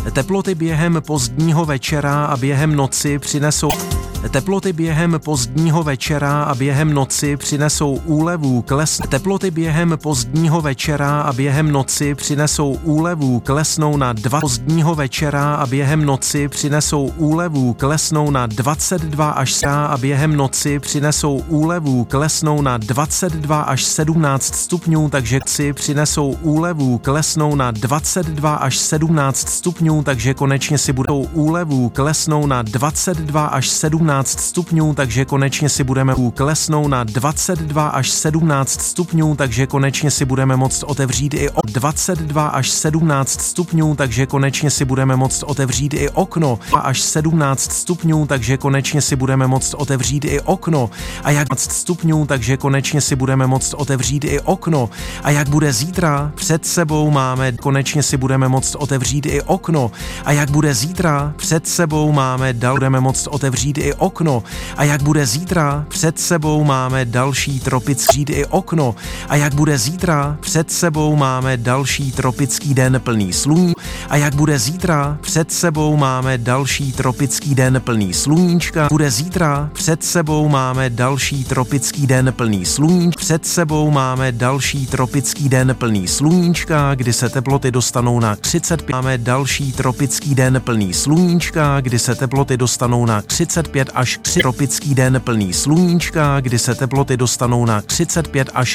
Teploty během pozdního večera a během noci přinesou Teploty během pozdního večera a během noci přinesou úlevu Teploty během pozdního večera a během noci přinesou úlevu klesnou na 2 pozdního večera a během noci přinesou úlevu klesnou na 22 až a během noci přinesou úlevu klesnou na 22 až 17 stupňů, takže si přinesou úlevu klesnou na 22 až 17 stupňů, takže konečně si budou úlevu klesnou na 22 až 17 stupňů, takže konečně si budeme klesnou na 22 až 17 stupňů, takže konečně si budeme moct otevřít i 22 až 17 stupňů, takže konečně si budeme moct otevřít i okno až 17 stupňů, takže konečně si budeme moct otevřít i okno a jak 15 stupňů, takže konečně si budeme moct otevřít i okno a jak bude zítra, před sebou máme, konečně si budeme moct otevřít i okno a jak bude zítra, před sebou máme, budeme moct otevřít i okno a jak bude zítra, před sebou máme další tropický i okno a jak bude zítra, před sebou máme další tropický den plný sluní a jak bude zítra, před sebou máme další tropický den plný sluníčka, bude zítra, před sebou máme další tropický den plný sluníčka, před sebou máme další tropický den plný sluníčka, kdy se teploty dostanou na 35, máme další tropický den plný sluníčka, kdy se teploty dostanou na 35 až 3 tropický den plný sluníčka, kdy se teploty dostanou na 35 až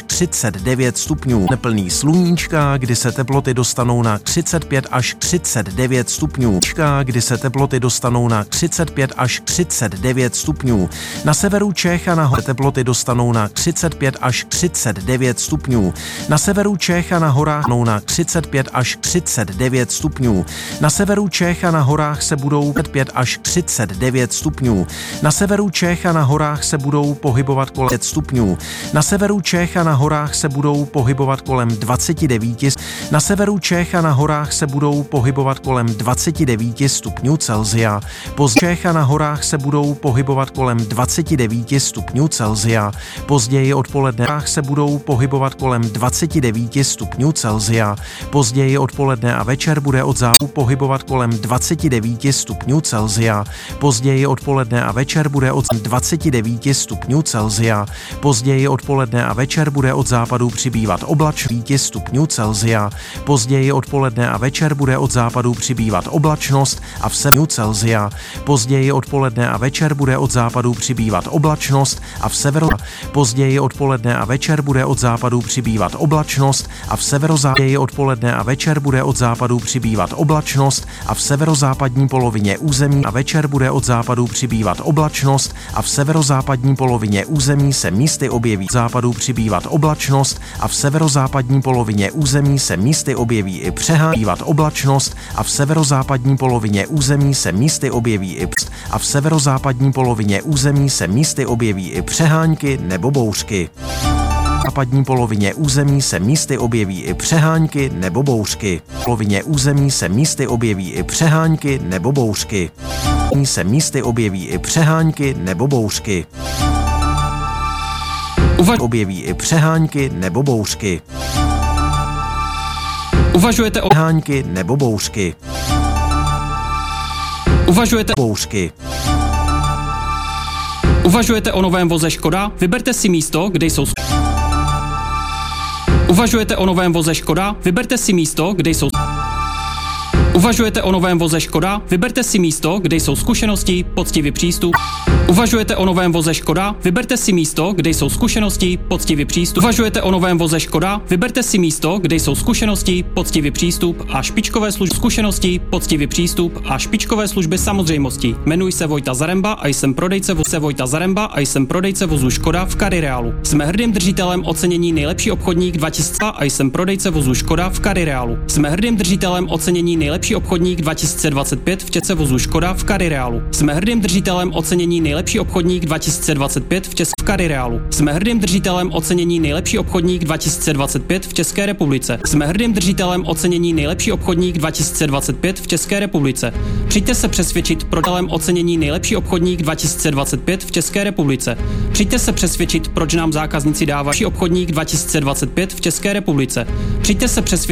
39 stupňů, plný sluníčka, kdy se teploty dostanou na 35 až 39 stupňů, kdy se teploty dostanou na 35 až 39 stupňů. Na severu Čech a nahoře teploty dostanou na 35 až 39 stupňů. Na severu Čech a na horách na 35 až 39 stupňů. Na severu Čech a na horách se budou 5 až 39 stupňů. Na severu Čech a na horách se budou pohybovat kolem 5 stupňů. Na severu Čech a na horách se budou pohybovat kolem 29. Na severu Čech a na horách se budou pohybovat kolem 29 stupňů Celsia. Čech a na horách se budou pohybovat kolem 29 stupňů Celsia. Později odpoledne se budou pohybovat kolem 29 stupňů Celsia. Později odpoledne a večer bude od západu pohybovat kolem 29 stupňů Celsia. Později odpoledne a večer bude od 29 stupňů Celsia. Později odpoledne a večer bude od západu přibývat oblačnost stupňů Celsia. Později odpoledne a večer bude od západu přibývat oblačnost a v severu Celsia. Později odpoledne a večer bude od západu přibývat oblačnost a v severu. Později odpoledne a večer bude od západu přibývat oblačnost a v severozápadě odpoledne a večer bude od západu přibývat oblačnost a v severozápadní polovině území a večer bude od západu přibývat oblačnost a v severozápadní polovině území se místy objeví západu přibývat oblačnost a v severozápadní polovině území se místy objeví i přehánývat oblačnost a v severozápadní polovině území se místy objeví i a v severozápadní polovině území se místy objeví i přehánky nebo bouřky. V západní polovině území se místy objeví i přehánky nebo bouřky. V polovině území se místy objeví i přehánky nebo bouřky. Se místy objeví i přehánky nebo bouřky. Objeví i přehánky nebo bouřky. Uvažujete o přehánky nebo bouřky. Uvažujete bouřky. Uvažujete o novém voze Škoda? Vyberte si místo, kde jsou Uvažujete o novém voze Škoda? Vyberte si místo, kde jsou Uvažujete o novém voze Škoda? Vyberte si místo, kde jsou zkušenosti, poctivý přístup. Uvažujete o novém voze Škoda? Vyberte si místo, kde jsou zkušenosti, poctivý přístup. Uvažujete o novém voze Škoda? Vyberte si místo, kde jsou zkušenosti, poctivý přístup a špičkové služby. Zkušenosti, poctivý přístup a špičkové služby samozřejmosti. Jmenuji se Vojta Zaremba a jsem prodejce vozů Škoda v Carirealu. Jsme hrdým držitelem ocenění nejlepší obchodník 2000 a jsem prodejce vozů Škoda v Carirealu. Jsme hrdým držitelem ocenění nejlepší obchodník 2025 v České vozů Škoda v Carirealu. Jsme hrdým držitelem ocenění nejlepší obchodník 2025 v Carirealu. Jsme hrdým držitelem ocenění nejlepší obchodník 2025 v České republice. Jsme hrdým držitelem ocenění nejlepší obchodník 2025 v České republice. Přijďte se přesvědčit prodalem ocenění nejlepší obchodník 2025 v České republice. Přijďte se přesvědčit, proč nám zákazníci dávají obchodník 2025 v České republice. Přijďte se přesvědčit